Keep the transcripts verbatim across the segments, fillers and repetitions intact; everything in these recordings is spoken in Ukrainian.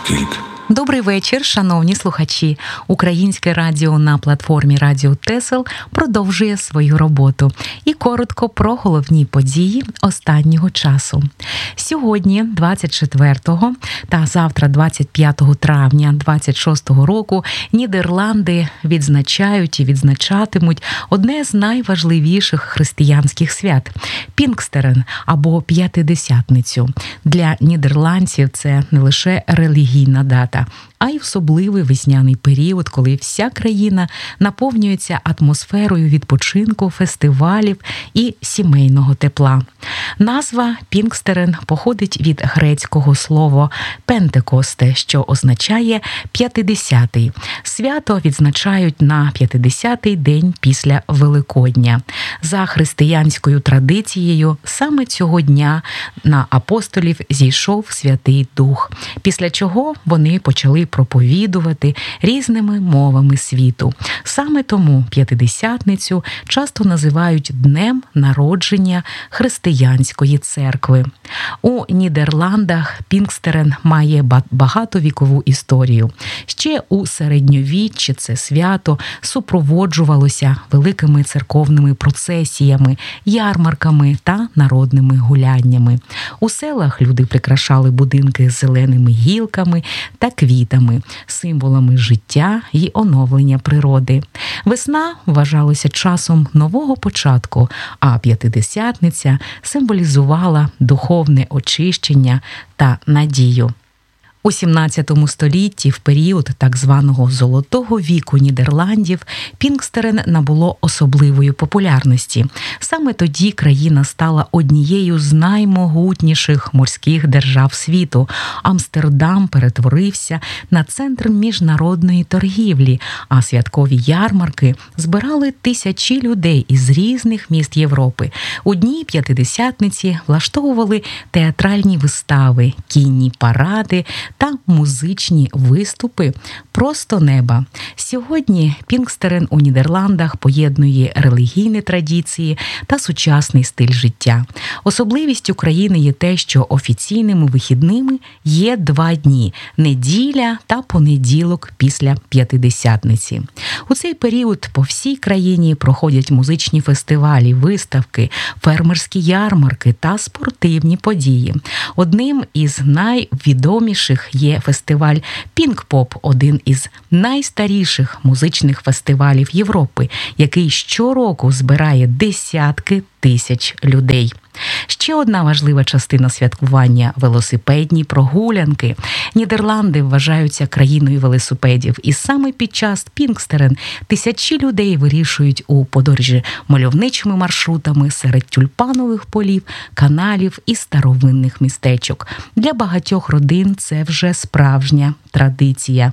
Скільки? Добрий вечір, шановні слухачі. Українське радіо на платформі Радіо Тесел продовжує свою роботу. І коротко про головні події останнього часу. Сьогодні, двадцять четвертого та завтра, двадцять п'ятого травня двадцять шостого року, Нідерланди відзначають і відзначатимуть одне з найважливіших християнських свят – Пінкстерен або П'ятидесятницю. Для нідерландців це не лише релігійна дата, а й особливий весняний період, коли вся країна наповнюється атмосферою відпочинку, фестивалів і сімейного тепла. Назва Пінкстерен походить від грецького слова «пентекосте», що означає «п'ятидесятий». Свято відзначають на п'ятидесятий день після Великодня. За християнською традицією, саме цього дня на апостолів зійшов Святий Дух, після чого вони почали проповідувати різними мовами світу. Саме тому П'ятидесятницю часто називають днем народження християнської церкви. У Нідерландах Пінкстерен має багатовікову історію. Ще у середньовіччі це свято супроводжувалося великими церковними процесіями, ярмарками та народними гуляннями. У селах люди прикрашали будинки з зеленими гілками та квітами, символами життя й оновлення природи. Весна вважалася часом нового початку, а П'ятидесятниця символізувала духовне очищення та надію. У сімнадцятому столітті, в період так званого «золотого віку» Нідерландів, Пінкстерен набуло особливої популярності. Саме тоді країна стала однією з наймогутніших морських держав світу. Амстердам перетворився на центр міжнародної торгівлі, а святкові ярмарки збирали тисячі людей із різних міст Європи. У дні П'ятидесятниці влаштовували театральні вистави, кінні паради та музичні виступи просто неба. Сьогодні Пінкстерен у Нідерландах поєднує релігійні традиції та сучасний стиль життя. Особливістю країни є те, що офіційними вихідними є два дні – неділя та понеділок після П'ятидесятниці. У цей період по всій країні проходять музичні фестивалі, виставки, фермерські ярмарки та спортивні події. Одним із найвідоміших є фестиваль «Пінкпоп», один із найстаріших музичних фестивалів Європи, який щороку збирає десятки тисяч людей. Ще одна важлива частина святкування – велосипедні прогулянки. Нідерланди вважаються країною велосипедів, і саме під час Пінкстерен тисячі людей вирішують у подорожі мальовничими маршрутами серед тюльпанових полів, каналів і старовинних містечок. Для багатьох родин це вже справжня традиція.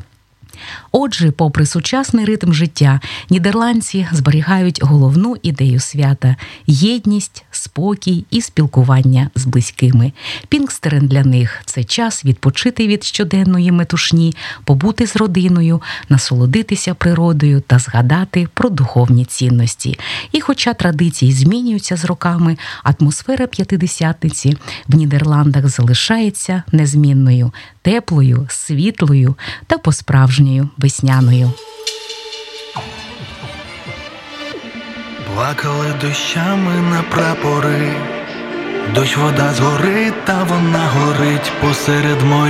Отже, попри сучасний ритм життя, нідерландці зберігають головну ідею свята – єдність, спокій і спілкування з близькими. Пінкстерен для них – це час відпочити від щоденної метушні, побути з родиною, насолодитися природою та згадати про духовні цінності. І хоча традиції змінюються з роками, атмосфера П'ятидесятниці в Нідерландах залишається незмінною – теплою, світлою та по-справжньою весняною. Плакали дощами на прапори, дощ вода згорить, та вона горить посеред моря.